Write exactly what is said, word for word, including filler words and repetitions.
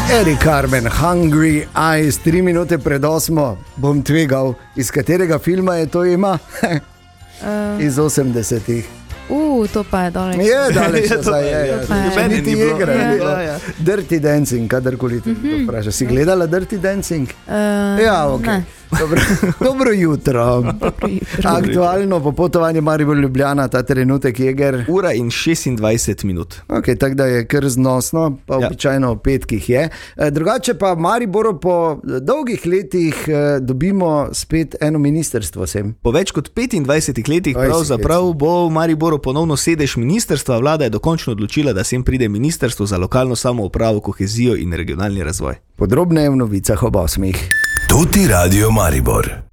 Erik Carmen, Hungry Eyes, tri minute pred osmo, bom tvegal, iz katerega filma je to ima? uh, iz osemdesetih. Uh, to pa je daleč. Je daleč, zdaj je. je. je. Niti je igra. Ja, ja, ja. Dirty Dancing, kadarkoli ti mm-hmm. to vpraša. Si gledala Dirty Dancing? Uh, ja, ok. Ne. Dobro, dobro jutro. Dobro jutro. Aktualno popotovanje Maribor-Ljubljana, ta trenutek Jeger. Ura in šestindvajset minut. Ok, tako da je kar znosno, pa ja. Običajno v petkih je. Drugače pa Mariboru po dolgih letih dobimo spet eno ministrstvo sem. Po več kot petindvajsetih letih pravzaprav bo v Mariboru ponovno sedež ministrstva. Vlada je dokončno odločila, da sem pride ministrstvo za lokalno samoupravo, kohezijo in regionalni razvoj. Podrobneje v novicah ob osmih. Tuti Radio Maribor.